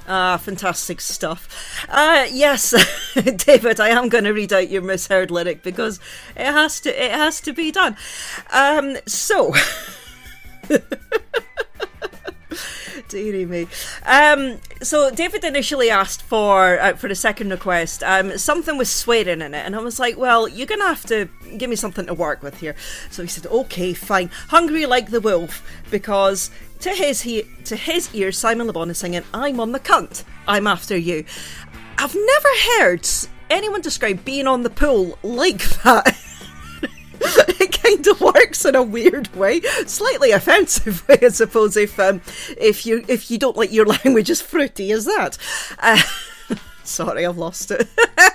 Ah, fantastic stuff. Yes, David, I am going to read out your misheard lyric because it has to be done. So, dearie me. So David initially asked for a second request, something with swearing in it, and I was like, well, you're gonna have to give me something to work with here. So he said, okay, fine, Hungry Like the Wolf, because to his ears, Simon Le Bon is singing, I'm on the cunt, I'm after you. I've never heard anyone describe being on the pool like that. It kind of works in a weird way, slightly offensive way, I suppose. If you don't like your language as fruity as that. Sorry, I've lost it.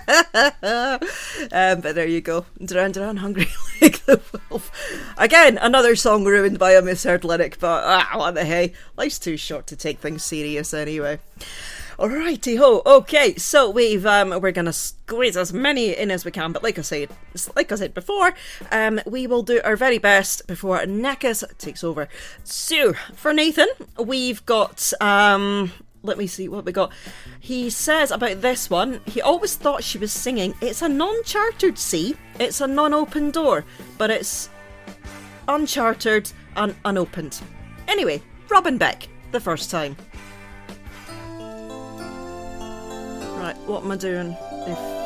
But there you go. Duran Duran, Hungry Like the Wolf. Again, another song ruined by a misheard lyric, but what the hey? Life's too short to take things serious anyway. Alrighty ho. Okay, so we're gonna squeeze as many in as we can, but like I said before, we will do our very best before Nekas takes over. So for Nathan, we've got let me see what we got. He says about this one, he always thought she was singing, it's a non-chartered sea, it's a non-open door, but it's unchartered and unopened. Anyway, Robin Beck, the first time. Right, what am I doing? If